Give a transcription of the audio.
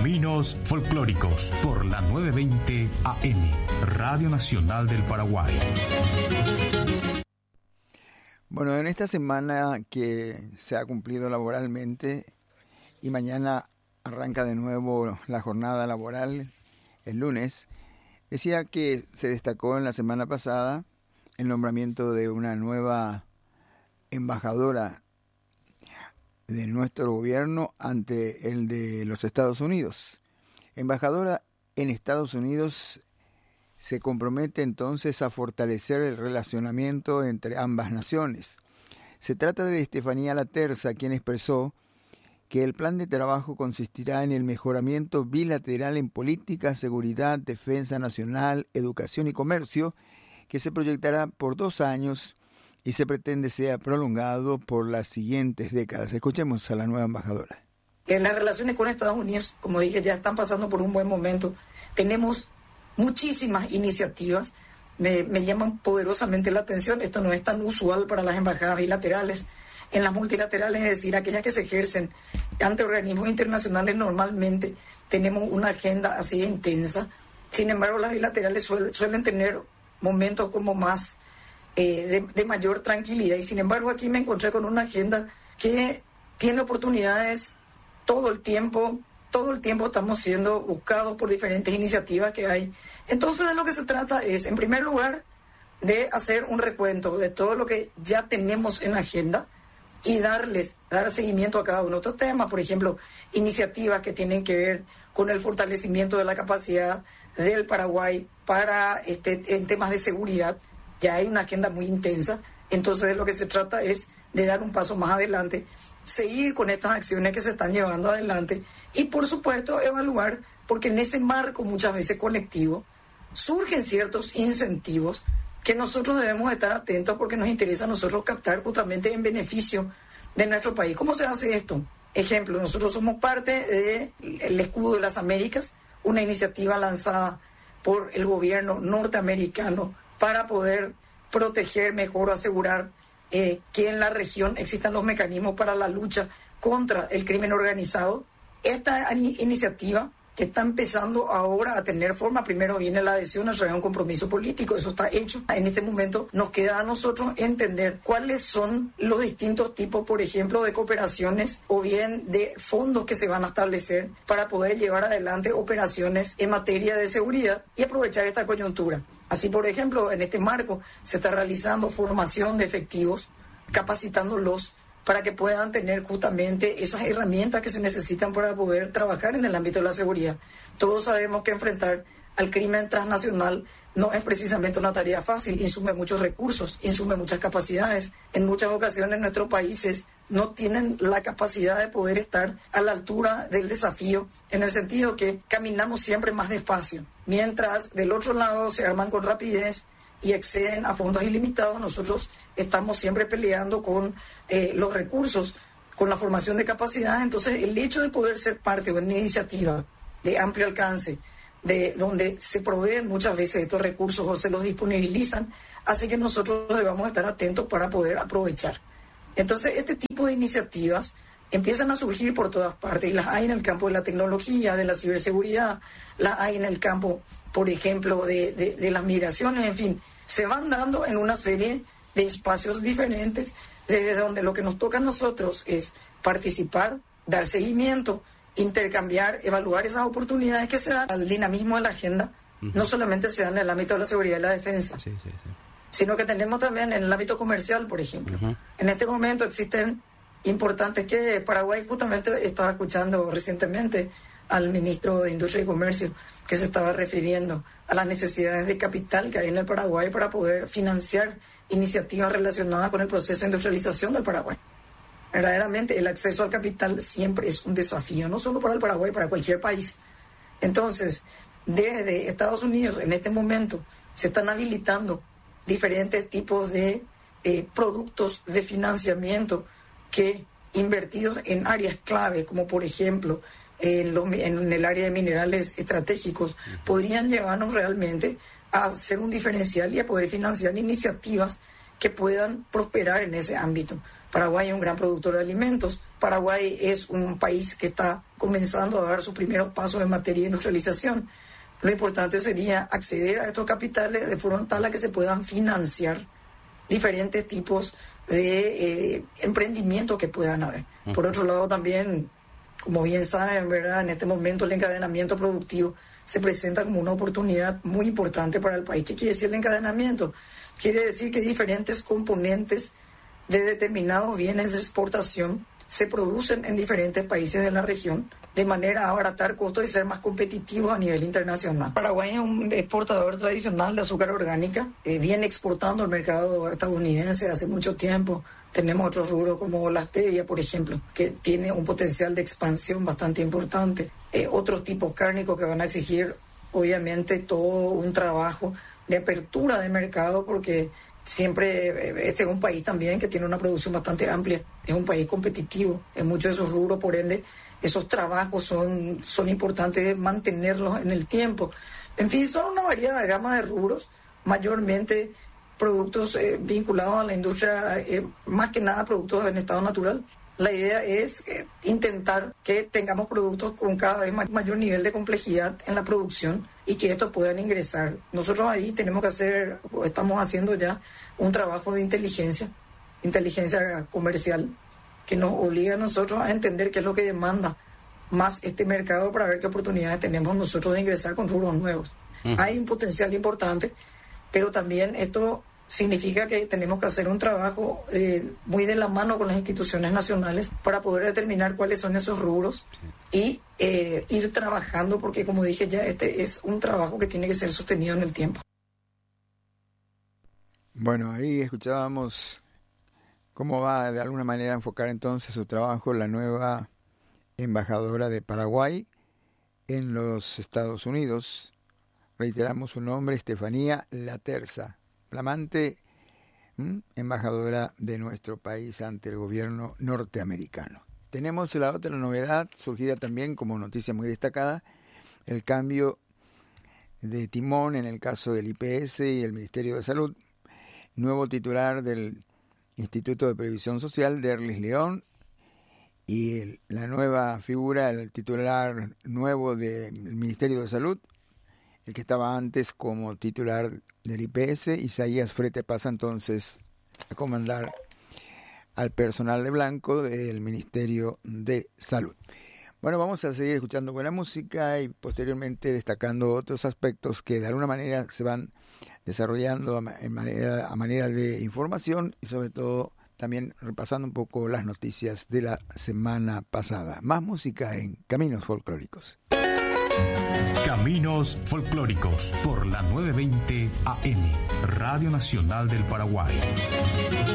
Caminos Folclóricos por la 920 AM, Radio Nacional del Paraguay. Bueno, en esta semana que se ha cumplido laboralmente y mañana arranca de nuevo la jornada laboral el lunes, decía que se destacó en la semana pasada el nombramiento de una nueva embajadora de nuestro gobierno ante el de los Estados Unidos. Embajadora en Estados Unidos se compromete entonces a fortalecer el relacionamiento entre ambas naciones. Se trata de Estefanía Laterza, quien expresó que el plan de trabajo consistirá en el mejoramiento bilateral en política, seguridad, defensa nacional, educación y comercio, que se proyectará por 2 años y se pretende sea prolongado por las siguientes décadas. Escuchemos a la nueva embajadora. En las relaciones con Estados Unidos, como dije, ya están pasando por un buen momento. Tenemos muchísimas iniciativas. Me llaman poderosamente la atención. Esto no es tan usual para las embajadas bilaterales. En las multilaterales, es decir, aquellas que se ejercen ante organismos internacionales, normalmente tenemos una agenda así de intensa. Sin embargo, las bilaterales suelen tener momentos como más de mayor tranquilidad, y sin embargo aquí me encontré con una agenda que tiene oportunidades todo el tiempo estamos siendo buscados por diferentes iniciativas que hay. Entonces de lo que se trata es, en primer lugar, de hacer un recuento de todo lo que ya tenemos en la agenda y dar seguimiento a cada uno de estos temas. Por ejemplo, iniciativas que tienen que ver con el fortalecimiento de la capacidad del Paraguay para en temas de seguridad. Ya hay una agenda muy intensa, entonces de lo que se trata es de dar un paso más adelante, seguir con estas acciones que se están llevando adelante y por supuesto evaluar, porque en ese marco muchas veces colectivo surgen ciertos incentivos que nosotros debemos estar atentos porque nos interesa a nosotros captar justamente en beneficio de nuestro país. ¿Cómo se hace esto? Ejemplo, nosotros somos parte del Escudo de las Américas, una iniciativa lanzada por el gobierno norteamericano para poder proteger mejor o asegurar que en la región existan los mecanismos para la lucha contra el crimen organizado. Esta iniciativa que está empezando ahora a tener forma, primero viene la adhesión a través de un compromiso político, eso está hecho. En este momento nos queda a nosotros entender cuáles son los distintos tipos, por ejemplo, de cooperaciones o bien de fondos que se van a establecer para poder llevar adelante operaciones en materia de seguridad y aprovechar esta coyuntura. Así, por ejemplo, en este marco se está realizando formación de efectivos, capacitándolos para que puedan tener justamente esas herramientas que se necesitan para poder trabajar en el ámbito de la seguridad. Todos sabemos que enfrentar al crimen transnacional no es precisamente una tarea fácil, insume muchos recursos, insume muchas capacidades. En muchas ocasiones nuestros países no tienen la capacidad de poder estar a la altura del desafío, en el sentido que caminamos siempre más despacio, mientras del otro lado se arman con rapidez y exceden a fondos ilimitados. Nosotros estamos siempre peleando con los recursos, con la formación de capacidad. Entonces el hecho de poder ser parte de una iniciativa de amplio alcance, de donde se proveen muchas veces estos recursos o se los disponibilizan, hace que nosotros debamos estar atentos para poder aprovechar. Entonces este tipo de iniciativas empiezan a surgir por todas partes, y las hay en el campo de la tecnología, de la ciberseguridad, las hay en el campo, por ejemplo, de las migraciones, en fin, se van dando en una serie de espacios diferentes, desde donde lo que nos toca a nosotros es participar, dar seguimiento, intercambiar, evaluar esas oportunidades que se dan al dinamismo de la agenda. No solamente se dan en el ámbito de la seguridad y la defensa, sino que tenemos también en el ámbito comercial, por ejemplo. En este momento existen importantes que Paraguay, justamente estaba escuchando recientemente al ministro de Industria y Comercio, que se estaba refiriendo a las necesidades de capital que hay en el Paraguay para poder financiar iniciativas relacionadas con el proceso de industrialización del Paraguay. Verdaderamente el acceso al capital siempre es un desafío, no solo para el Paraguay, para cualquier país. Entonces, desde Estados Unidos en este momento se están habilitando diferentes tipos de productos de financiamiento que, invertidos en áreas clave, como por ejemplo en el área de minerales estratégicos, podrían llevarnos realmente a ser un diferencial y a poder financiar iniciativas que puedan prosperar en ese ámbito. Paraguay es un gran productor de alimentos. Paraguay es un país que está comenzando a dar sus primeros pasos en materia de industrialización. Lo importante sería acceder a estos capitales de forma tal a que se puedan financiar diferentes tipos de emprendimientos que puedan haber. Por otro lado, también, como bien saben, ¿verdad?, en este momento el encadenamiento productivo se presenta como una oportunidad muy importante para el país. ¿Qué quiere decir el encadenamiento? Quiere decir que diferentes componentes de determinados bienes de exportación se producen en diferentes países de la región de manera a abaratar costos y ser más competitivos a nivel internacional. Paraguay es un exportador tradicional de azúcar orgánica, viene exportando al mercado estadounidense hace mucho tiempo. Tenemos otros rubros como la stevia, por ejemplo, que tiene un potencial de expansión bastante importante. Otros tipos cárnicos que van a exigir, obviamente, todo un trabajo de apertura de mercado, porque siempre este es un país también que tiene una producción bastante amplia, es un país competitivo en muchos de esos rubros, por ende esos trabajos son importantes mantenerlos en el tiempo. En fin, son una variedad de gama de rubros, mayormente productos vinculados a la industria, más que nada productos en estado natural. La idea es intentar que tengamos productos con cada vez mayor nivel de complejidad en la producción y que estos puedan ingresar. Nosotros ahí tenemos que hacer, estamos haciendo ya un trabajo de inteligencia comercial, que nos obliga a nosotros a entender qué es lo que demanda más este mercado para ver qué oportunidades tenemos nosotros de ingresar con rubros nuevos. Hay un potencial importante, pero también esto significa que tenemos que hacer un trabajo muy de la mano con las instituciones nacionales para poder determinar cuáles son esos rubros y ir trabajando, porque como dije ya, este es un trabajo que tiene que ser sostenido en el tiempo. Bueno, ahí escuchábamos cómo va de alguna manera a enfocar entonces su trabajo la nueva embajadora de Paraguay en los Estados Unidos. Reiteramos su nombre, Estefanía Laterza, flamante embajadora de nuestro país ante el gobierno norteamericano. Tenemos la otra novedad, surgida también como noticia muy destacada, el cambio de timón en el caso del IPS y el Ministerio de Salud. Nuevo titular del Instituto de Previsión Social, Derlis León, y la nueva figura, el titular nuevo del Ministerio de Salud, el que estaba antes como titular del IPS, Isaías Frete, pasa entonces a comandar al personal de blanco del Ministerio de Salud. Bueno, vamos a seguir escuchando buena música y posteriormente destacando otros aspectos que de alguna manera se van desarrollando a manera de información y sobre todo también repasando un poco las noticias de la semana pasada. Más música en Caminos Folclóricos. Caminos Folclóricos por la 920 AM, Radio Nacional del Paraguay.